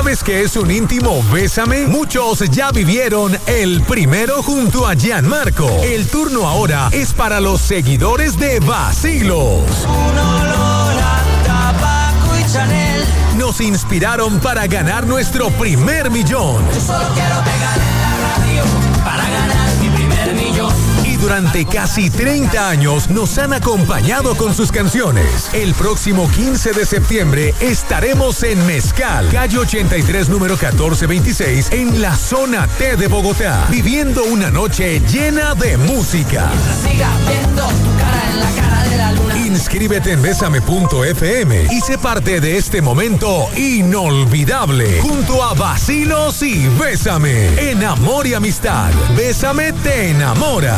¿Sabes qué es un íntimo Bésame? Muchos ya vivieron el primero junto a Gianmarco. El turno ahora es para los seguidores de Vacilos. Un olor a tabaco y Chanel. Nos inspiraron para ganar nuestro primer millón. Yo solo quiero pegar en la radio para ganar mi primer millón. Y durante casi 30 años nos han acompañado con sus canciones. El próximo 15 de septiembre estaremos en Mezcal, calle 83, número 1426, en la zona T de Bogotá, viviendo una noche llena de música. Siga viendo tu cara en la cara de la luna. Inscríbete en Bésame.fm y sé parte de este momento inolvidable junto a Vacilos y Bésame. En amor y amistad, Bésame te enamora.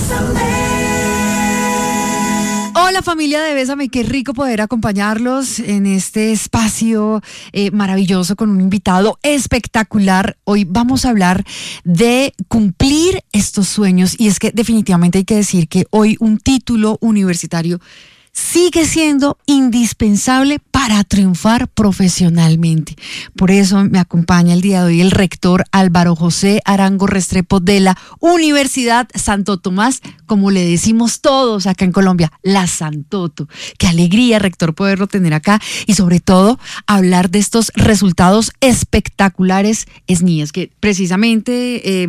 Hola familia de Bésame, qué rico poder acompañarlos en este espacio maravilloso con un invitado espectacular. Hoy vamos a hablar de cumplir estos sueños y es que definitivamente hay que decir que hoy un título universitario sigue siendo indispensable para triunfar profesionalmente. Por eso me acompaña el día de hoy el rector Álvaro José Arango Restrepo de la Universidad Santo Tomás, como le decimos todos acá en Colombia, la Santoto. Qué alegría, rector, poderlo tener acá y sobre todo hablar de estos resultados espectaculares SNIES, que precisamente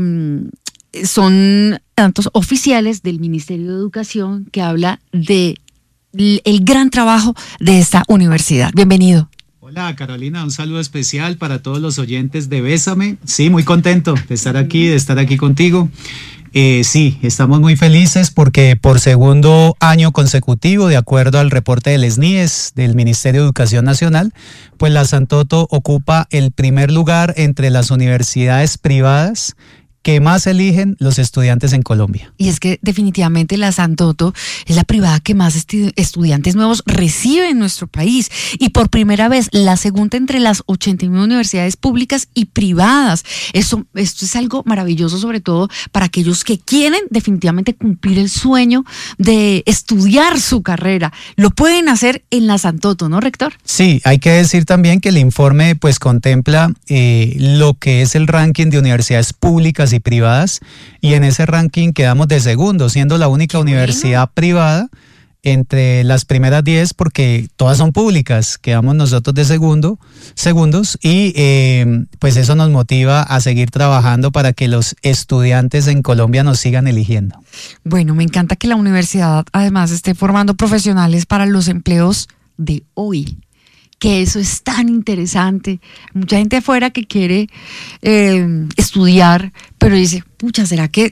son datos oficiales del Ministerio de Educación que habla de el gran trabajo de esta universidad. Bienvenido. Hola Carolina, un saludo especial para todos los oyentes de Bésame. Sí, muy contento de estar aquí contigo. Sí, estamos muy felices porque por segundo año consecutivo, de acuerdo al reporte del SNIES, del Ministerio de Educación Nacional, pues la Santoto ocupa el primer lugar entre las universidades privadas que más eligen los estudiantes en Colombia. Y es que definitivamente la Santoto es la privada que más estudiantes nuevos recibe en nuestro país y por primera vez la segunda entre las 89 universidades públicas y privadas. Esto es algo maravilloso, sobre todo para aquellos que quieren definitivamente cumplir el sueño de estudiar su carrera. Lo pueden hacer en la Santoto, ¿no, rector? Sí, hay que decir también que el informe pues contempla lo que es el ranking de universidades públicas y privadas, y en ese ranking quedamos de segundo, siendo la única universidad privada entre las primeras 10, porque todas son públicas, quedamos nosotros de segundos, y pues eso nos motiva a seguir trabajando para que los estudiantes en Colombia nos sigan eligiendo. Bueno, me encanta que la universidad además esté formando profesionales para los empleos de hoy, que eso es tan interesante. Mucha gente afuera que quiere estudiar, pero dice, pucha, ¿será que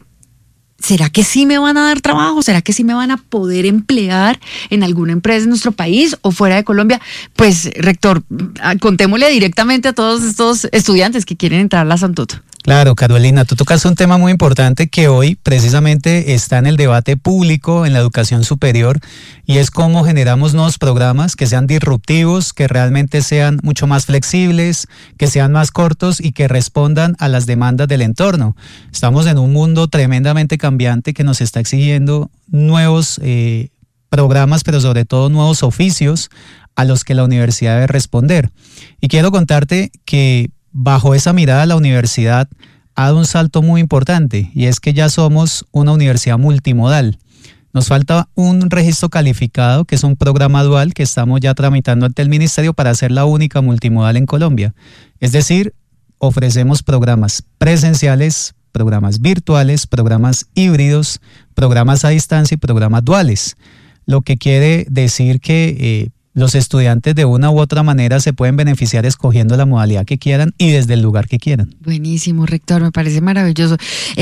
sí me van a dar trabajo? ¿Será que sí me van a poder emplear en alguna empresa en nuestro país o fuera de Colombia? Pues, rector, contémosle directamente a todos estos estudiantes que quieren entrar a la Santoto. Claro, Carolina, tú tocas un tema muy importante que hoy precisamente está en el debate público en la educación superior, y es cómo generamos nuevos programas que sean disruptivos, que realmente sean mucho más flexibles, que sean más cortos y que respondan a las demandas del entorno. Estamos en un mundo tremendamente cambiante que nos está exigiendo nuevos programas, pero sobre todo nuevos oficios a los que la universidad debe responder. Y quiero contarte que bajo esa mirada la universidad ha dado un salto muy importante, y es que ya somos una universidad multimodal. Nos falta un registro calificado, que es un programa dual que estamos ya tramitando ante el ministerio para ser la única multimodal en Colombia. Es decir, ofrecemos programas presenciales, programas virtuales, programas híbridos, programas a distancia y programas duales. Lo que quiere decir que los estudiantes de una u otra manera se pueden beneficiar escogiendo la modalidad que quieran y desde el lugar que quieran. Buenísimo, rector, me parece maravilloso.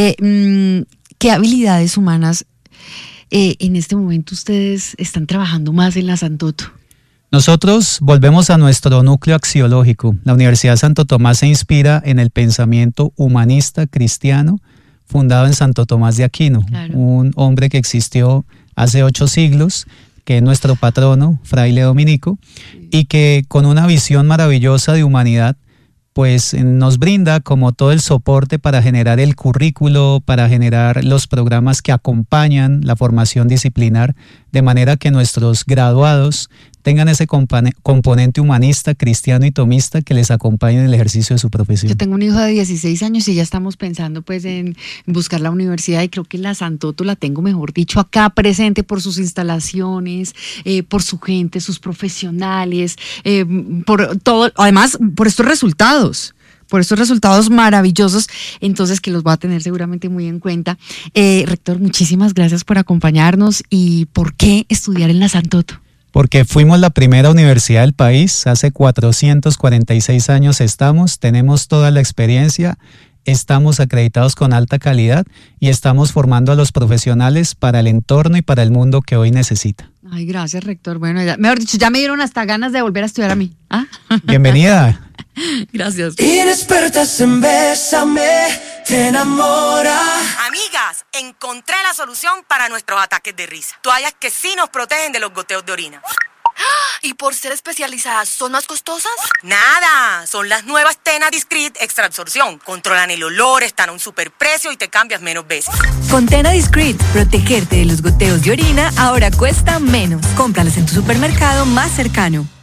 ¿Qué habilidades humanas en este momento ustedes están trabajando más en la Santoto? Nosotros volvemos a nuestro núcleo axiológico. La Universidad Santo Tomás se inspira en el pensamiento humanista cristiano fundado en Santo Tomás de Aquino, claro, un hombre que existió hace 8 siglos, que es nuestro patrono, fraile dominico, y que con una visión maravillosa de humanidad, pues nos brinda como todo el soporte para generar el currículo, para generar los programas que acompañan la formación disciplinar, de manera que nuestros graduados tengan ese componente humanista, cristiano y tomista que les acompañe en el ejercicio de su profesión. Yo tengo un hijo de 16 años y ya estamos pensando pues en buscar la universidad, y creo que la Santoto la tengo, mejor dicho, acá presente por sus instalaciones, por su gente, sus profesionales, por todo, además por estos resultados maravillosos, entonces que los va a tener seguramente muy en cuenta. Rector, muchísimas gracias por acompañarnos. ¿Y por qué estudiar en la Santoto? Porque fuimos la primera universidad del país, hace 446 años tenemos toda la experiencia, estamos acreditados con alta calidad y estamos formando a los profesionales para el entorno y para el mundo que hoy necesita. Ay, gracias, rector. Bueno, ya, mejor dicho, ya me dieron hasta ganas de volver a estudiar a mí. ¿Ah? Bienvenida. Gracias. Inexpertas en Bésame, te enamora. Amigas, encontré la solución para nuestros ataques de risa. Toallas que sí nos protegen de los goteos de orina. ¿Y por ser especializadas son más costosas? Nada, son las nuevas Tena Discreet Extra Absorción. Controlan el olor, están a un superprecio y te cambias menos veces. Con Tena Discreet, protegerte de los goteos de orina ahora cuesta menos. Cómpralas en tu supermercado más cercano.